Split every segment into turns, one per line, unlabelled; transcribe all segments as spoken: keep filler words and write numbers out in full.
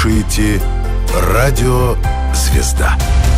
слушаете Радио «Звезда».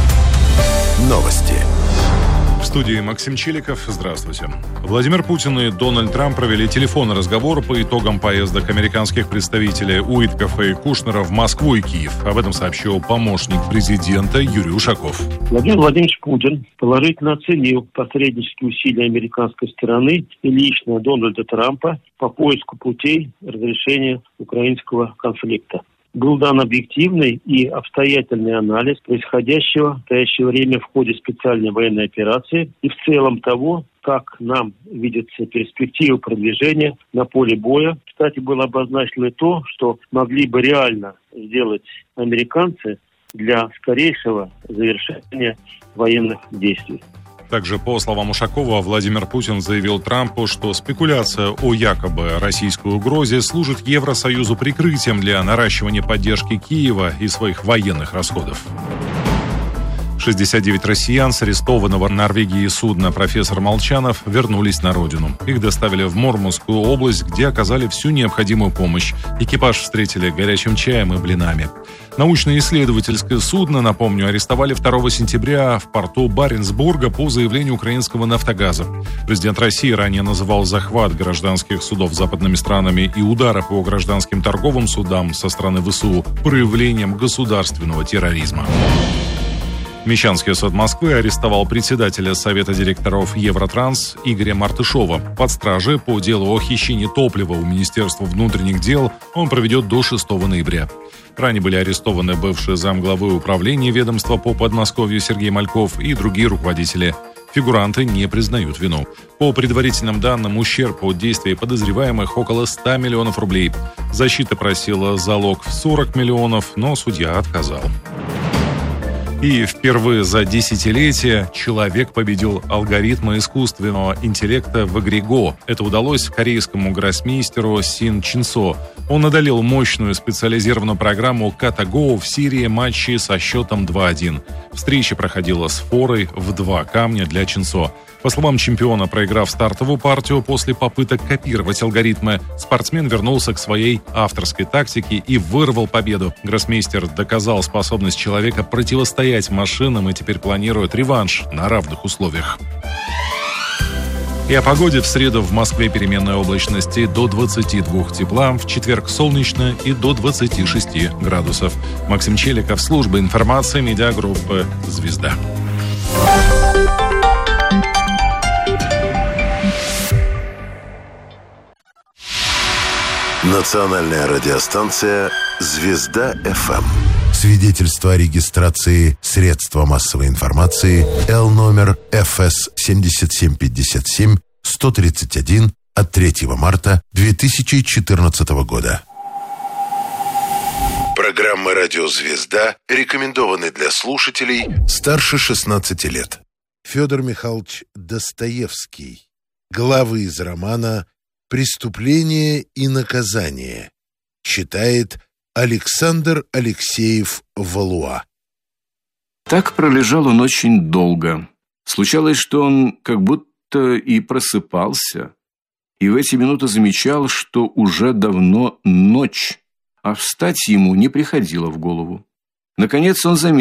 Новости.
В студии Максим Чиликов. Здравствуйте. Владимир Путин и Дональд Трамп провели телефонный разговор по итогам поездок американских представителей Уиткофа и Кушнера в Москву и Киев. Об этом сообщил помощник президента Юрий Ушаков.
Владимир Владимирович Путин положительно оценил посреднические усилия американской стороны и лично Дональда Трампа по поиску путей разрешения украинского конфликта. Был дан объективный и обстоятельный анализ происходящего в настоящее время в ходе специальной военной операции и в целом того, как нам видится перспектива продвижения на поле боя. Кстати, было обозначено и то, что могли бы реально сделать американцы для скорейшего завершения военных действий.
Также, по словам Ушакова, Владимир Путин заявил Трампу, что спекуляция о якобы российской угрозе служит Евросоюзу прикрытием для наращивания поддержки Киева и своих военных расходов. шестьдесят девять россиян с арестованного в Норвегии судна «Профессор Молчанов» вернулись на родину. Их доставили в Мурманскую область, где оказали всю необходимую помощь. Экипаж встретили горячим чаем и блинами. Научно-исследовательское судно, напомню, арестовали второго сентября в порту Баренцбурга по заявлению украинского «Нафтогаза». Президент России ранее называл захват гражданских судов западными странами и удары по гражданским торговым судам со стороны ВСУ проявлением государственного терроризма. Мещанский суд Москвы арестовал председателя Совета директоров Евротранс Игоря Мартышова. Под стражей по делу о хищении топлива у Министерства внутренних дел он проведет до шестого ноября. Ранее были арестованы бывший замглавы управления ведомства по Подмосковью Сергей Мальков и другие руководители. Фигуранты не признают вину. По предварительным данным, ущерб от действий подозреваемых около ста миллионов рублей. Защита просила залог в сорок миллионов, но судья отказал. И впервые за десятилетия человек победил алгоритмы искусственного интеллекта в игре Го. Это удалось корейскому гроссмейстеру Син Чинсо. Он одолел мощную специализированную программу Ката Го в серии матчей со счетом два один. Встреча проходила с форой в два камня для Чинсо. По словам чемпиона, проиграв стартовую партию после попыток копировать алгоритмы, спортсмен вернулся к своей авторской тактике и вырвал победу. Гроссмейстер доказал способность человека противостоять машинам и теперь планирует реванш на равных условиях. И о погоде. В среду в Москве переменная облачности до двадцати двух тепла, в четверг солнечно и до двадцати шести градусов. Максим Челиков, служба информации медиагруппы «Звезда».
Национальная радиостанция «Звезда-ФМ». Свидетельство о регистрации средства массовой информации Л номер Эф Эс семь семь пять семь сто тридцать один от третьего марта две тысячи четырнадцатого года. Программы «Радио Звезда» рекомендованы для слушателей старше шестнадцати лет. Федор Михайлович Достоевский. Главы из романа «Преступление и наказание». Читает Александр Алексеев Валуа.
Так пролежал он очень долго. Случалось, что он как будто и просыпался, и в эти минуты замечал, что уже давно ночь, а встать ему не приходило в голову. Наконец он заметил,